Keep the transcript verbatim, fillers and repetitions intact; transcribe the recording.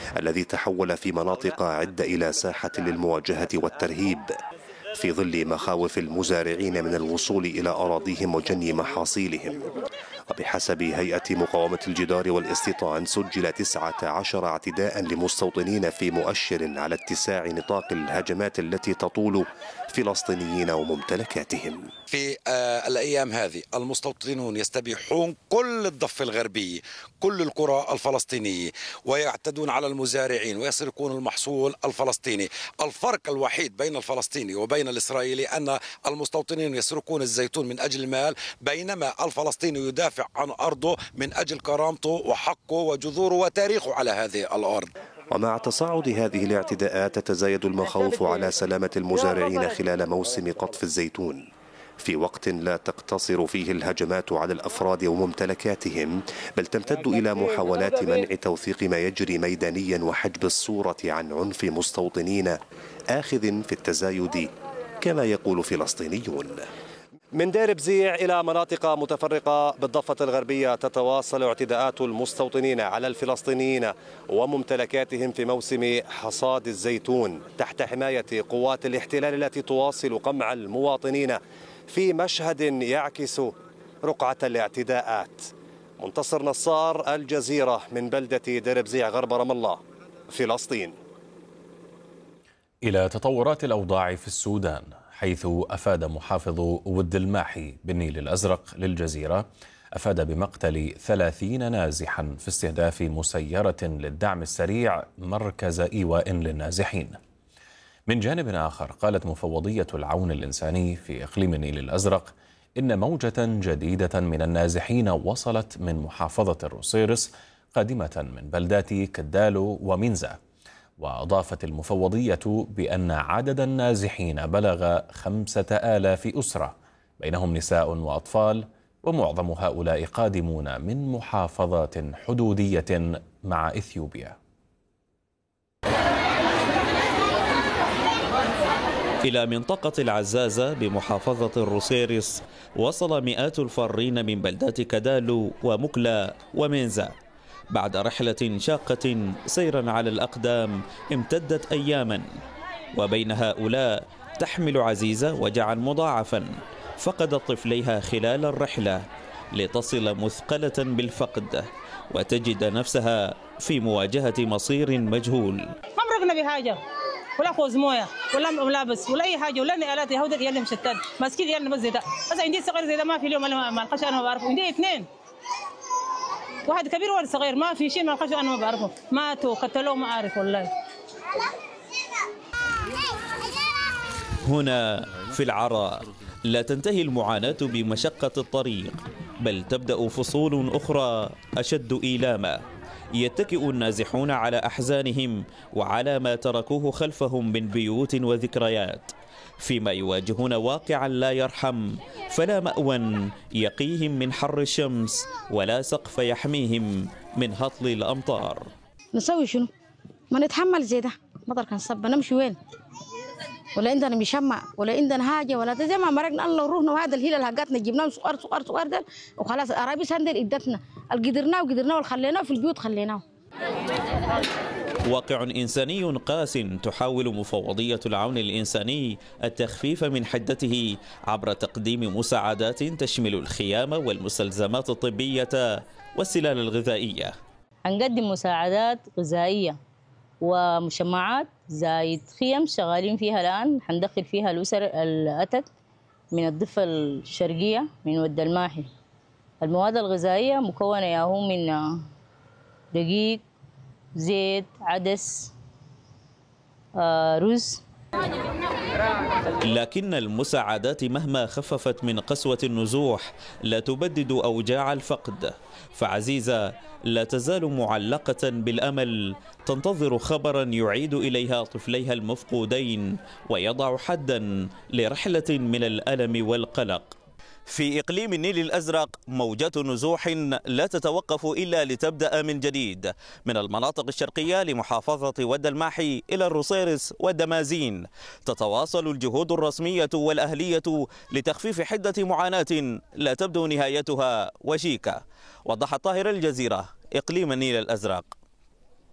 الذي تحول في مناطق عدة إلى ساحة للمواجهة والترهيب في ظل مخاوف المزارعين من الوصول إلى أراضيهم وجني محاصيلهم. وبحسب هيئة مقاومة الجدار والاستيطان سجل تسعة عشر اعتداء لمستوطنين في مؤشر على اتساع نطاق الهجمات التي تطول فلسطينيين وممتلكاتهم. في الأيام هذه المستوطنون يستبيحون كل الضفة الغربية، كل القرى الفلسطينية، ويعتدون على المزارعين ويسرقون المحصول الفلسطيني. الفرق الوحيد بين الفلسطيني وبين الإسرائيلي أن المستوطنين يسرقون الزيتون من أجل المال، بينما الفلسطيني يدافع عن أرضه من أجل كرامته وحقه وجذوره وتاريخه على هذه الأرض. ومع تصاعد هذه الاعتداءات تتزايد المخاوف على سلامة المزارعين خلال موسم قطف الزيتون، في وقت لا تقتصر فيه الهجمات على الأفراد وممتلكاتهم، بل تمتد إلى محاولات منع توثيق ما يجري ميدانيا وحجب الصورة عن عنف مستوطنين آخذ في التزايد كما يقول فلسطينيون. من دير بزيع إلى مناطق متفرقة بالضفة الغربية تتواصل اعتداءات المستوطنين على الفلسطينيين وممتلكاتهم في موسم حصاد الزيتون تحت حماية قوات الاحتلال التي تواصل قمع المواطنين في مشهد يعكس رقعة الاعتداءات. منتصر نصار، الجزيرة، من بلدة دير بزيع غرب رام الله، فلسطين. إلى تطورات الأوضاع في السودان، حيث أفاد محافظ ود الماحي بالنيل الأزرق للجزيرة أفاد بمقتل ثلاثين نازحا في استهداف مسيرة للدعم السريع مركز إيواء للنازحين. من جانب آخر، قالت مفوضية العون الإنساني في إقليم النيل الأزرق إن موجة جديدة من النازحين وصلت من محافظة الروسيرس قادمة من بلدات كدالو ومنزا. وأضافت المفوضية بأن عدد النازحين بلغ خمسة آلاف أسرة، بينهم نساء وأطفال، ومعظم هؤلاء قادمون من محافظات حدودية مع إثيوبيا. إلى منطقة العزازة بمحافظة الروسيرس وصل مئات الفارين من بلدات كدالو ومكلا ومنزا بعد رحلة شاقة سيرا على الأقدام امتدت أياما. وبين هؤلاء تحمل عزيزة وجعا مضاعفا فقدت طفليها خلال الرحلة لتصل مثقلة بالفقد وتجد نفسها في مواجهة مصير مجهول. ما مرقنا بحاجة ولا خوز مويه ولا ملابس ولا أي حاجة ولا نقالات يهود يلي مشتت ماسكين يلي بس زي ده. بس عندي صغير زي ده ما في اليوم أنا ما القش أنا ما بعرفه. عندي اثنين، واحد كبير وواحد صغير، ما في شيء ما القش أنا ما بعرفه. ماتوا قتلوه ما أعرف والله. هنا في العراء لا تنتهي المعاناة بمشقة الطريق، بل تبدأ فصول أخرى أشد إيلاما. يتكئ النازحون على أحزانهم وعلى ما تركوه خلفهم من بيوت وذكريات، فيما يواجهون واقعا لا يرحم، فلا مأوى يقيهم من حر الشمس ولا سقف يحميهم من هطل الأمطار. نسوي شنو؟ ما نتحمل زي ده. مطر كان صب نمشي وين؟ ولا عندنا مشمع ولا عندنا حاجه ولا زي ما مرقنا الله وروحنا. وهذا الهلال حقاتنا جبناه صغار صغار صغار ده وخلاص. قرايبي سندر ادتنا القدرناه وقدرناه والخليناه في البيوت خليناه. واقع إنساني قاس تحاول مفوضية العون الإنساني التخفيف من حدته عبر تقديم مساعدات تشمل الخيام والمستلزمات الطبية والسلال الغذائية. هنقدم مساعدات غذائية ومشمعات زايد خيم شغالين فيها الآن. هندخل فيها الأسر الأتت من الضفة الشرقية من ود الماحي. المواد الغذائية مكونة ياهو من دقيق، زيت، عدس، آه، رز. لكن المساعدات مهما خففت من قسوة النزوح لا تبدد أوجاع الفقد، فعزيزة لا تزال معلقة بالأمل تنتظر خبرا يعيد إليها طفليها المفقودين ويضع حدا لرحلة من الألم والقلق. في إقليم النيل الأزرق موجات نزوح لا تتوقف إلا لتبدأ من جديد، من المناطق الشرقية لمحافظة ود الماحي إلى الروسيرس والدمازين. تتواصل الجهود الرسمية والأهلية لتخفيف حدة معاناة لا تبدو نهايتها وشيكة. وضح الطاهر، الجزيرة، إقليم النيل الأزرق.